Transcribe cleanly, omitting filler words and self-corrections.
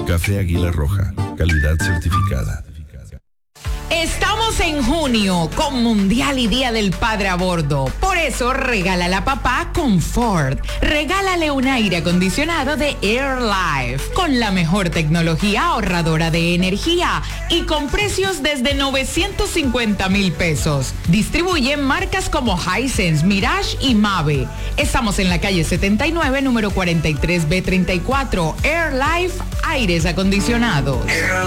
Café Águila Roja, calidad certificada. Estamos en junio con Mundial y Día del Padre a bordo. Por eso regálale a papá con Ford. Regálale un aire acondicionado de Air Life con la mejor tecnología ahorradora de energía y con precios desde 950,000 pesos. Distribuyen marcas como Hisense, Mirage y Mave. Estamos en la calle 79, número 43B34. Air Life, aires acondicionados.